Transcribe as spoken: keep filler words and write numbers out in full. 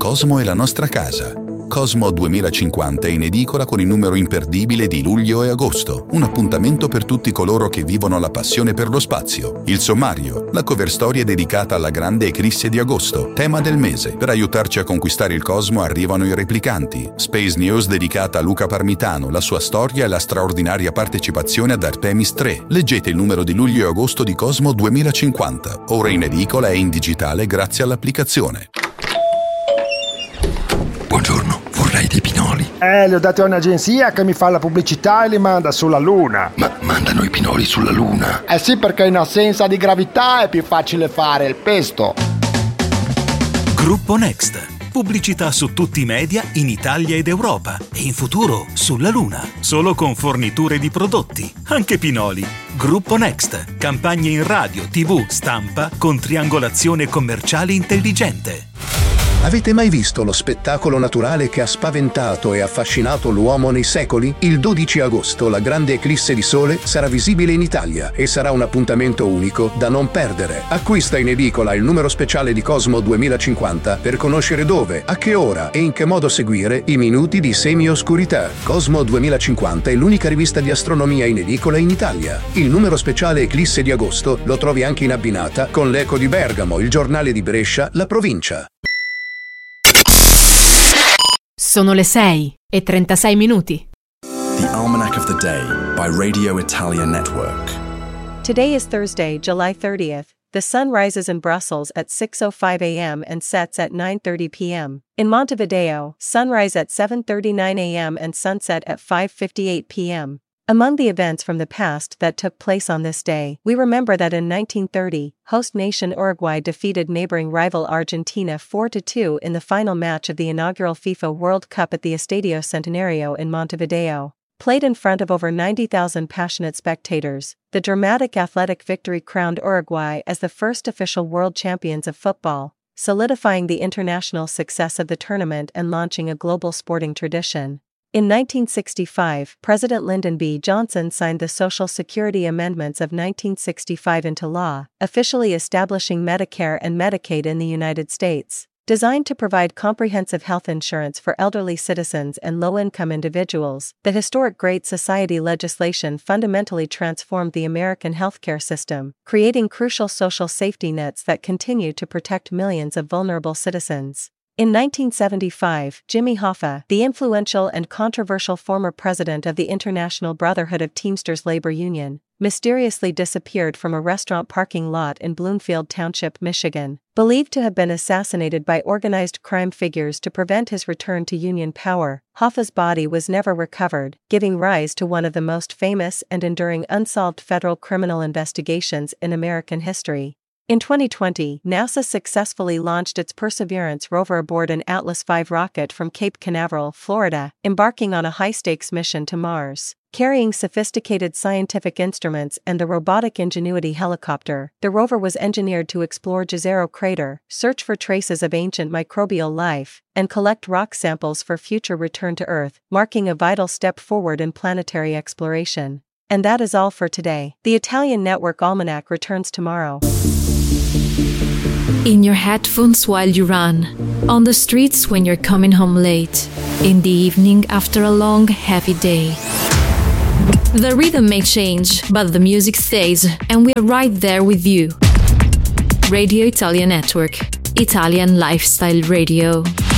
Cosmo è la nostra casa. Cosmo duemilacinquanta è in edicola con il numero imperdibile di luglio e agosto, un appuntamento per tutti coloro che vivono la passione per lo spazio. Il sommario, la cover story è dedicata alla grande eclisse di agosto, tema del mese. Per aiutarci a conquistare il cosmo arrivano i replicanti. Space News dedicata a Luca Parmitano, la sua storia e la straordinaria partecipazione ad Artemis tre. Leggete il numero di luglio e agosto di Cosmo duemilacinquanta, ora in edicola e in digitale grazie all'applicazione. Buongiorno, vorrei dei pinoli. Eh, li ho dati a un'agenzia che mi fa la pubblicità e li manda sulla Luna. Ma mandano i pinoli sulla Luna? Eh sì, perché in assenza di gravità è più facile fare il pesto. Gruppo Next. Pubblicità su tutti i media in Italia ed Europa e in futuro sulla Luna. Solo con forniture di prodotti, anche pinoli. Gruppo Next. Campagne in radio, tivù, stampa con triangolazione commerciale intelligente. Avete mai visto lo spettacolo naturale che ha spaventato e affascinato l'uomo nei secoli? Il dodici agosto la grande eclisse di sole sarà visibile in Italia e sarà un appuntamento unico da non perdere. Acquista in edicola il numero speciale di Cosmo duemilacinquanta per conoscere dove, a che ora e in che modo seguire i minuti di semi-oscurità. Cosmo duemilacinquanta è l'unica rivista di astronomia in edicola in Italia. Il numero speciale eclisse di agosto lo trovi anche in abbinata con l'Eco di Bergamo, il giornale di Brescia, La Provincia. Sono le sei e trentasei minuti. The Almanac of the Day by Radio Italia Network. Today is Thursday, July thirtieth. The sun rises in Brussels at six oh five a.m. and sets at nine thirty p.m. In Montevideo, sunrise at seven thirty-nine a.m. and sunset at five fifty-eight p.m. Among the events from the past that took place on this day, we remember that in nineteen thirty, host nation Uruguay defeated neighboring rival Argentina four to two in the final match of the inaugural FIFA World Cup at the Estadio Centenario in Montevideo. Played in front of over ninety thousand passionate spectators, the dramatic athletic victory crowned Uruguay as the first official world champions of football, solidifying the international success of the tournament and launching a global sporting tradition. In nineteen sixty-five, President Lyndon B. Johnson signed the Social Security Amendments of nineteen sixty-five into law, officially establishing Medicare and Medicaid in the United States. Designed to provide comprehensive health insurance for elderly citizens and low-income individuals, the historic Great Society legislation fundamentally transformed the American healthcare system, creating crucial social safety nets that continue to protect millions of vulnerable citizens. In nineteen seventy-five, Jimmy Hoffa, the influential and controversial former president of the International Brotherhood of Teamsters Labor Union, mysteriously disappeared from a restaurant parking lot in Bloomfield Township, Michigan. Believed to have been assassinated by organized crime figures to prevent his return to Union power, Hoffa's body was never recovered, giving rise to one of the most famous and enduring unsolved federal criminal investigations in American history. In twenty twenty, NASA successfully launched its Perseverance rover aboard an Atlas five rocket from Cape Canaveral, Florida, embarking on a high-stakes mission to Mars. Carrying sophisticated scientific instruments and the robotic Ingenuity helicopter, the rover was engineered to explore Jezero Crater, search for traces of ancient microbial life, and collect rock samples for future return to Earth, marking a vital step forward in planetary exploration. And that is all for today. The Italian Network Almanac returns tomorrow. In your headphones while you run, on the streets when you're coming home late, in the evening after a long, heavy day. The rhythm may change, but the music stays, and we're right there with you. Radio Italia Network, Italian Lifestyle Radio.